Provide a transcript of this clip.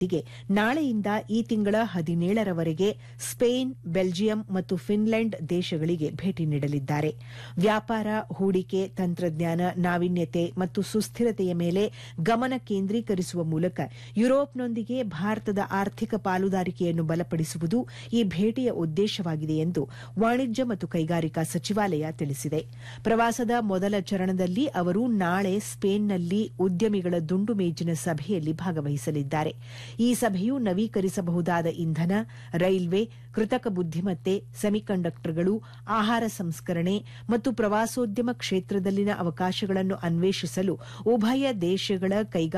ಗೆ ನಾಳೆಯಿಂದ ಈ ತಿಂಗಳ 17ರವರೆಗೆ ಸ್ಪೇನ್, ಬೆಲ್ಜಿಯಂ ಮತ್ತು ಫಿನ್ಲೆಂಡ್ ದೇಶಗಳಿಗೆ ಭೇಟಿ ನೀಡಲಿದ್ದಾರೆ. ವ್ಯಾಪಾರ, ಹೂಡಿಕೆ, ತಂತ್ರಜ್ಞಾನ, ನಾವೀನ್ಯತೆ ಮತ್ತು ಸುಸ್ಥಿರತೆಯ ಮೇಲೆ ಗಮನ ಕೇಂದ್ರೀಕರಿಸುವ ಮೂಲಕ ಯುರೋಪ್ನೊಂದಿಗೆ ಭಾರತದ ಆರ್ಥಿಕ ಪಾಲುದಾರಿಕೆಯನ್ನು ಬಲಪಡಿಸುವುದು ಈ ಭೇಟಿಯ ಉದ್ದೇಶವಾಗಿದೆ ಎಂದು ವಾಣಿಜ್ಯ ಮತ್ತು ಕೈಗಾರಿಕಾ ಸಚಿವಾಲಯ ತಿಳಿಸಿದೆ. ಪ್ರವಾಸದ ಮೊದಲ ಚರಣದಲ್ಲಿ ಅವರು ನಾಳೆ ಸ್ಪೇನ್ನಲ್ಲಿ ಉದ್ಯಮಿಗಳ ದುಂಡು ಮೇಜಿನ ಸಭೆಯಲ್ಲಿ ಭಾಗವಹಿಸಲಿದ್ದಾರೆ. ಈ ಸಭೆಯು ನವೀಕರಿಸಬಹುದಾದ ಇಂಧನ, ರೈಲ್ವೆ, ಕೃತಕ ಬುದ್ದಿಮತ್ತೆ, ಸೆಮಿಕಂಡಕ್ಟರ್ಗಳು, ಆಹಾರ ಸಂಸ್ಕರಣೆ ಮತ್ತು ಪ್ರವಾಸೋದ್ಯಮ ಕ್ಷೇತ್ರದಲ್ಲಿನ ಅವಕಾಶಗಳನ್ನು ಅನ್ವೇಷಿಸಲು ಉಭಯ ದೇಶಗಳ ಕೈಗಾರಿಕಾ